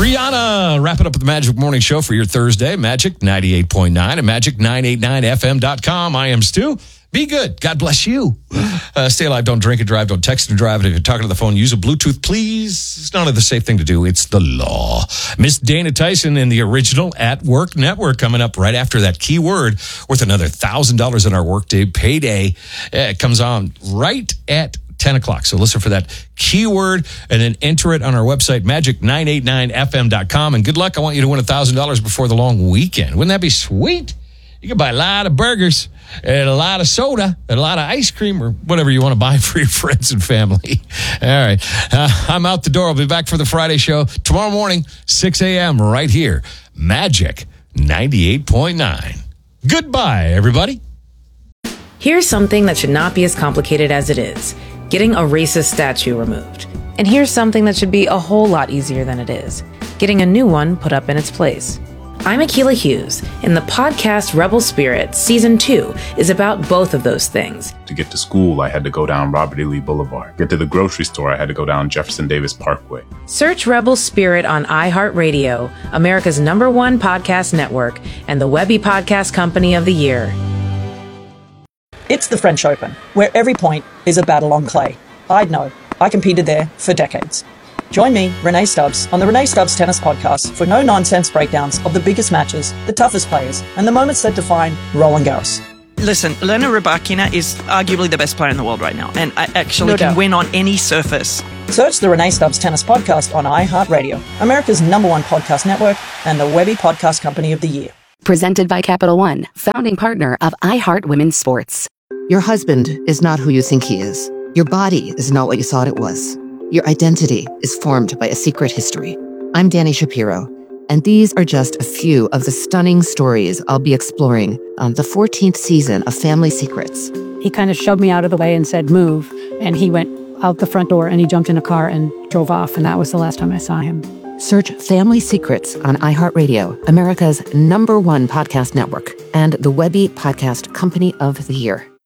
Rihanna, wrap it up with the Magic Morning Show for your Thursday. Magic 98.9 and Magic989FM.com. I am Stu. Be good. God bless you. Stay alive. Don't drink and drive. Don't text and drive. And if you're talking to the phone, use a Bluetooth, please. It's not the safe thing to do. It's the law. Miss Dana Tyson in the original At Work Network coming up right after that keyword worth another $1,000 in our workday payday. It comes on right at 10 o'clock. So listen for that keyword and then enter it on our website, Magic989FM.com. And good luck. I want you to win $1,000 before the long weekend. Wouldn't that be sweet? You can buy a lot of burgers and a lot of soda and a lot of ice cream or whatever you want to buy for your friends and family. All right. I'm out the door. I'll be back for the Friday show tomorrow morning, 6 a.m. right here. Magic 98.9. Goodbye, everybody. Here's something that should not be as complicated as it is. Getting a racist statue removed. And here's something that should be a whole lot easier than it is. Getting a new one put up in its place. I'm Akilah Hughes, and the podcast Rebel Spirit Season 2 is about both of those things. To get to school, I had to go down Robert E. Lee Boulevard. Get to the grocery store, I had to go down Jefferson Davis Parkway. Search Rebel Spirit on iHeartRadio, America's #1 podcast network, and the Webby Podcast Company of the Year. It's the French Open, where every point is a battle on clay. I'd know. I competed there for decades. Join me, Renee Stubbs, on the Renee Stubbs Tennis Podcast for no-nonsense breakdowns of the biggest matches, the toughest players, and the moments that define Roland Garros. Listen, Elena Rybakina is arguably the best player in the world right now, and I actually can win on any surface. Search the Renee Stubbs Tennis Podcast on iHeartRadio, America's #1 podcast network, and the Webby Podcast Company of the Year. Presented by Capital One, founding partner of iHeart Women's Sports. Your husband is not who you think he is. Your body is not what you thought it was. Your identity is formed by a secret history. I'm Dani Shapiro, and these are just a few of the stunning stories I'll be exploring on the 14th season of Family Secrets. He kind of shoved me out of the way and said, move. And he went out the front door and he jumped in a car and drove off. And that was the last time I saw him. Search Family Secrets on iHeartRadio, America's #1 podcast network, and the Webby Podcast Company of the Year.